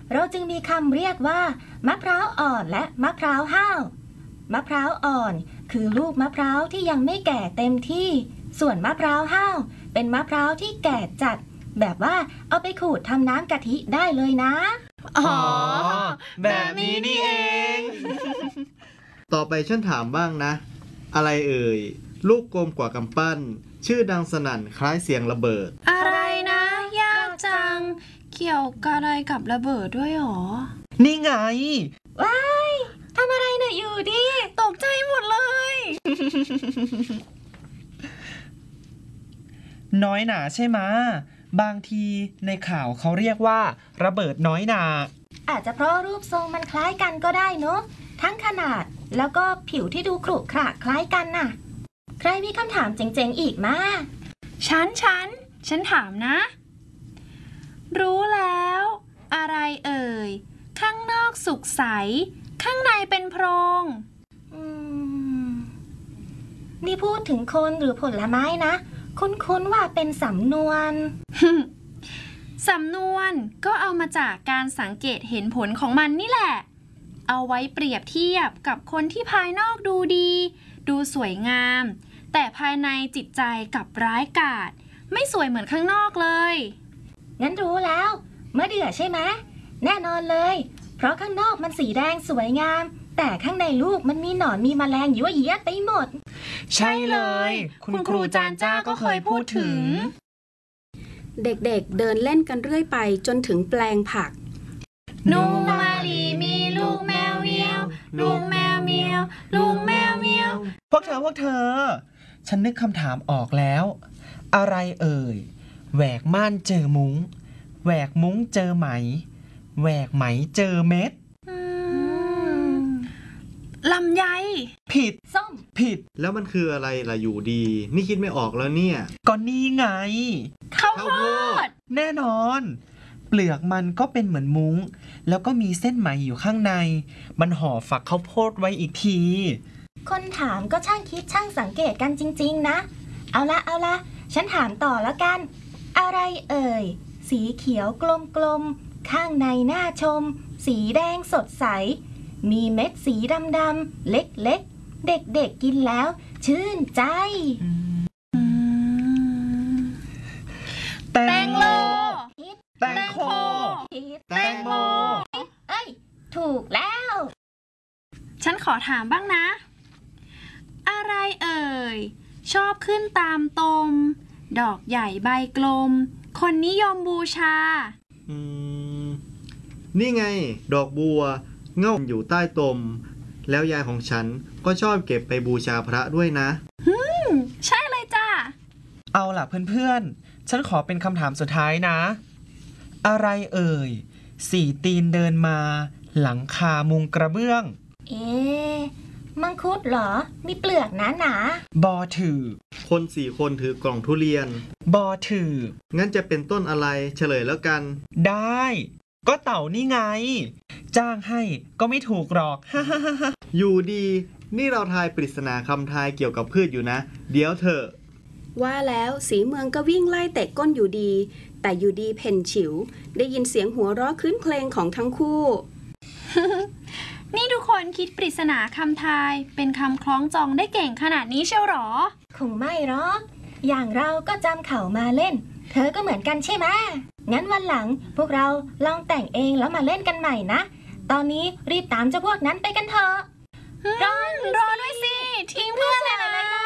เราจึงมีคำเรียกว่ามะพร้าวอ่อนและมะพร้าวห้าวมะพร้าวอ่อนคือลูกมะพร้าวที่ยังไม่แก่เต็มที่ส่วนมะพร้าวห้าวเป็นมะพร้าวที่แก่จัดแบบว่าเอาไปขูดทำน้ำกะทิได้เลยนะอ๋อแบบนี้นี่เองต่อไปฉันถามบ้างนะอะไรเอ่ยลูกกลมกว่ากำปั้นชื่อดังสนั่นคล้ายเสียงระเบิดอะไรนะยากจังเกี่ยวกับอะไรกับระเบิดด้วยหรอนี่ไงว้ายทำอะไรน่ะอยู่ดิตกใจหมดเลยน้อยหนาใช่ไหมบางทีในข่าวเขาเรียกว่าระเบิดน้อยหนาอาจจะเพราะรูปทรงมันคล้ายกันก็ได้เนอะทั้งขนาดแล้วก็ผิวที่ดูขรุขระคล้ายกันน่ะใครมีคำถามเจ๋งๆอีกมาฉันถามนะรู้แล้วอะไรเอ่ยข้างนอกสุกใสข้างในเป็นโพรงนี่พูดถึงคนหรือผลไม้นะคุ้นว่าเป็นสำนวนสำนวนก็เอามาจากการสังเกตเห็นผลของมันนี่แหละเอาไว้เปรียบเทียบกับคนที่ภายนอกดูดีดูสวยงามแต่ภายในจิตใจกลับร้ายกาจไม่สวยเหมือนข้างนอกเลยงั้นรู้แล้วมะเดื่อใช่ไหมแน่นอนเลยเพราะข้างนอกมันสีแดงสวยงามแต่ข้างในลูกมันมีหนอนมีแมลงยั่วเยี้ยไปหมดใช่เลยคุณครูจานจ้าก็เคยพูดถึงเด็กๆเดินเล่นกันเรื่อยไปจนถึงแปลงผักนูมาลีมีลูกแมวเมียวลูกแมวเมียวลูกแมวเมียวพวกเธอฉันนึกคำถามออกแล้วอะไรเอ่ยแหวกม่านเจอมุ้งแหวกมุ้งเจอไหมแหวกไหมเจอเม็ดลำไยผิดส้มผิดแล้วมันคืออะไรล่ะอยู่ดีนี่คิดไม่ออกแล้วเนี่ยก็นี่ไงข้าวโพดแน่นอนเปลือกมันก็เป็นเหมือนมุ้งแล้วก็มีเส้นไหมอยู่ข้างในมันห่อฝักข้าวโพดไว้อีกทีคนถามก็ช่างคิดช่างสังเกตกันจริงๆนะเอาละฉันถามต่อแล้วกันอะไรเอ่ยสีเขียวกลมๆข้างในน่าชมสีแดงสดใสมีเม็ดสีดำๆเล็กๆเด็กๆกินแล้วชื่นใจแตงโมแตงโมแตงโมเอ้ยถูกแล้วฉันขอถามบ้างนะอะไรเอ่ยชอบขึ้นตามตมดอกใหญ่ใบกลมคนนิยมบูชานี่ไงดอกบัวเง่าอยู่ใต้ตมแล้วยายของฉันก็ชอบเก็บไปบูชาพระด้วยนะใช่เลยจ้ะเอาล่ะเพื่อนๆฉันขอเป็นคำถามสุดท้ายนะอะไรเอ่ยสี่ตีนเดินมาหลังคามุงกระเบื้องมังคุดเหรอมีเปลือกหนาบอถือคน4 คนถือกล่องทุเรียนบอถืองั้นจะเป็นต้นอะไรเฉลยแล้วกันได้ก็เต่านี่ไงจ้างให้ก็ไม่ถูกหรอกอยู่ดีนี่เราทายปริศนาคำทายเกี่ยวกับพืชอยู่นะเดี๋ยวเถอะว่าแล้วสีเมืองก็วิ่งไล่เตะก้นอยู่ดีแต่อยู่ดีเพ่นฉิวได้ยินเสียงหัวเราะคืนเคลงของทั้งคู่นี่ทุกคนคิดปริศนาคำทายเป็นคำคล้องจองได้เก่งขนาดนี้เชียวหรอคงไม่หรอกอย่างเราก็จำเขามาเล่นเธอก็เหมือนกันใช่ไหมงั้นวันหลังพวกเราลองแต่งเองแล้วมาเล่นกันใหม่นะตอนนี้รีบตามเจ้าพวกนั้นไปกันเถอะ